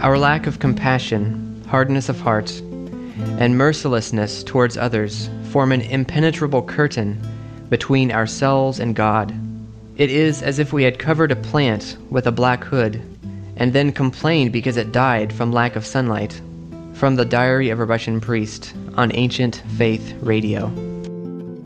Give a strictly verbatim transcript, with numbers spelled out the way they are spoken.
Our lack of compassion, hardness of heart, and mercilessness towards others form an impenetrable curtain between ourselves and God. It is as if we had covered a plant with a black hood and then complained because it died from lack of sunlight. From the Diary of a Russian Priest on Ancient Faith Radio.